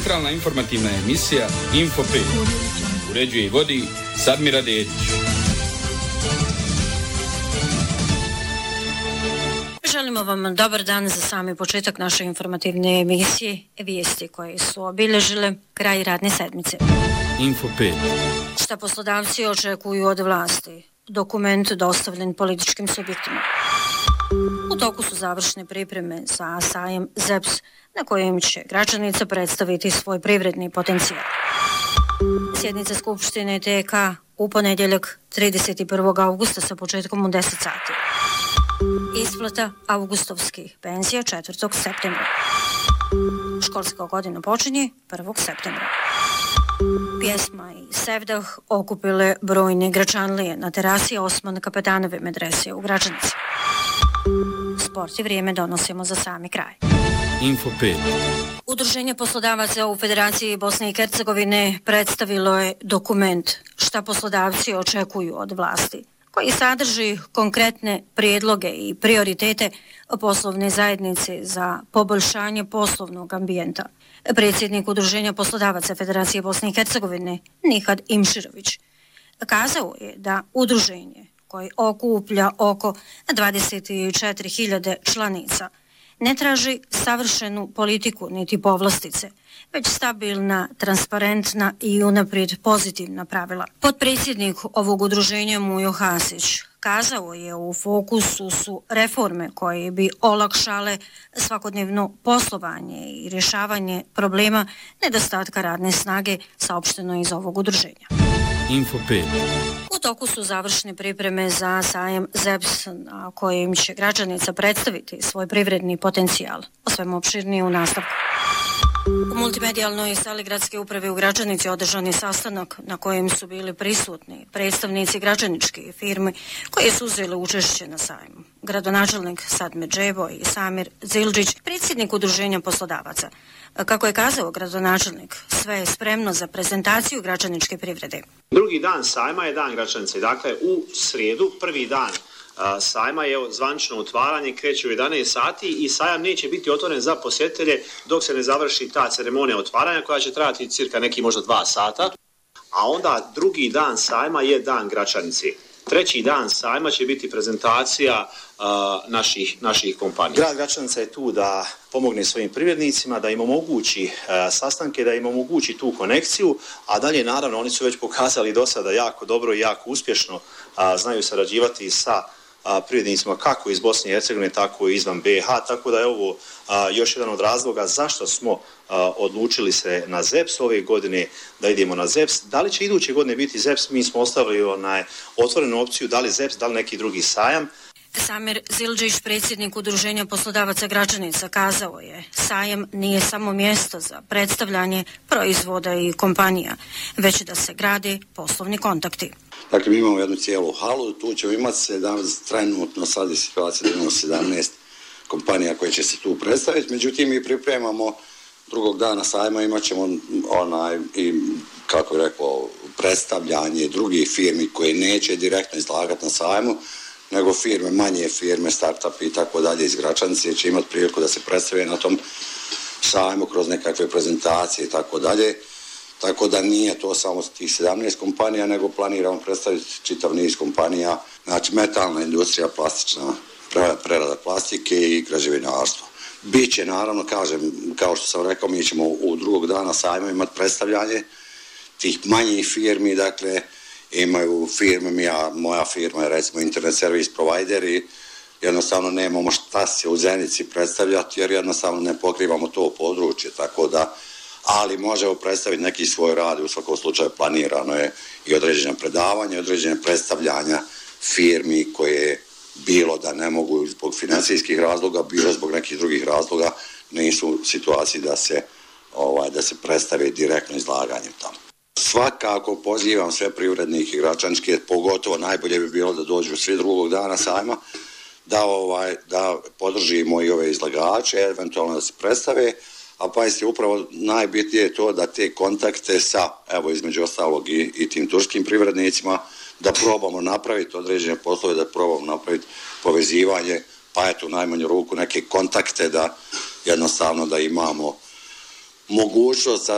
Sakralna informativna emisija Info 5. Uređuje i vodi Sadmira Dedić. Želimo vam dobar dan za sami početak naše informativne emisije, vijesti koje su obilježile kraj radne sedmice. Info 5. Šta poslodavci očekuju od vlasti? Dokument dostavljen političkim subjektima. U toku su završne pripreme za sajam ZEPS, na kojem će građanica predstaviti svoj privredni potencijal. Sjednica Skupštine TK u ponedjeljak 31. augusta sa početkom u 10 sati. Isplata augustovskih penzija 4. septembra. Školska godina počinje 1. septembra. Pjesma i sevdah okupile brojne gračanlije na terasi Osman Kapetanove medrese u Gračanici. Sport i vrijeme donosimo za sami kraj. Info 5. Udruženje poslodavaca u Federaciji Bosne i Hercegovine predstavilo je dokument šta poslodavci očekuju od vlasti, koji sadrži konkretne prijedloge i prioritete poslovne zajednice za poboljšanje poslovnog ambijenta. Predsjednik Udruženja poslodavaca Federacije Bosne i Hercegovine Nihad Imširović kazao je da udruženje koje okuplja oko 24.000 članica ne traži savršenu politiku niti povlastice, već stabilna, transparentna i unaprijed pozitivna pravila. Potpredsjednik ovog udruženja Mujo Hasić kazao je u fokusu su reforme koje bi olakšale svakodnevno poslovanje i rješavanje problema nedostatka radne snage, saopšteno iz ovog udruženja. Info 5. U toku su završne pripreme za sajam ZEPS, na kojem će građanica predstaviti svoj privredni potencijal. O svemu opširnije u nastavku. U multimedijalnoj sali gradske uprave u Gračanici održan je sastanak na kojem su bili prisutni predstavnici građaničke firme koje su uzeli učešće na sajmu. Gradonačelnik Sadmir Džebo i Samir Zildžić, predsjednik udruženja poslodavaca. Kako je kazao gradonačelnik, sve je spremno za prezentaciju građaničke privrede. Drugi dan sajma je dan Gračanice. Dakle, u srijedu, prvi dan sajma je zvanično otvaranje, kreće u 11 sati i sajam neće biti otvoren za posjetitelje dok se ne završi ta ceremonija otvaranja koja će trajati cirka neki možda 2 sata. A onda drugi dan sajma je dan Gračanice. Treći dan sajma će biti prezentacija naših kompanija. Grad Gračanica je tu da pomogne svojim privrednicima, da im omogući sastanke, da im omogući tu konekciju, a dalje naravno oni su već pokazali do sada jako dobro i jako uspješno znaju sarađivati sa privrednicima kako iz Bosne i Hercegovine, tako i izvan BiH, tako da je ovo još jedan od razloga zašto smo odlučili se na ZEPS ove godine, da idemo na ZEPS. Da li će iduće godine biti ZEPS, mi smo ostavili otvorenu opciju, da li ZEPS, da li neki drugi sajam. Samir Zildžić, predsjednik Udruženja poslodavaca Gračanica, kazao je sajam nije samo mjesto za predstavljanje proizvoda i kompanija, već da se grade poslovni kontakti. Dakle, mi imamo jednu cijelu halu, tu ćemo imati trenutno sad je situacija da imamo 17 kompanija koje će se tu predstaviti, međutim mi pripremamo drugog dana sajma, imat ćemo kako je rekao, predstavljanje drugih firmi koje neće direktno izlagati na sajmu, nego firme, manje firme, start-up i tako dalje iz Gračanice će imati priliku da se predstave na tom sajmu kroz nekakve prezentacije i tako dalje. Tako da nije to samo tih 17 kompanija, nego planiramo predstaviti čitav niz kompanija, znači metalna industrija, plastična prerada plastike i građevinarstvo. Biće naravno, kažem, kao što sam rekao, mi ćemo u drugog dana sajma imati predstavljanje tih manjih firmi, dakle imaju firme, moja firma je recimo internet service provider i jednostavno nemamo šta se u Zenici predstavljati jer jednostavno ne pokrivamo to područje, tako da ali možemo predstaviti neki svoj rad, u svakom slučaju planirano je i određene predavanja, određene predstavljanja firmi koje bilo da ne mogu zbog financijskih razloga, bilo zbog nekih drugih razloga, nisu u situaciji da se predstave direktno izlaganjem tamo. Svakako pozivam sve privrednike i gračaničke, pogotovo najbolje bi bilo da dođu svi drugog dana sajma, da podržimo i ove izlagače, eventualno da se predstave, a pazite, upravo najbitnije je to da te kontakte sa, evo između ostalog i tim turskim privrednicima, da probamo napraviti određene poslove, da probamo napraviti povezivanje, pa eto u najmanju ruku neke kontakte da jednostavno da imamo mogućnost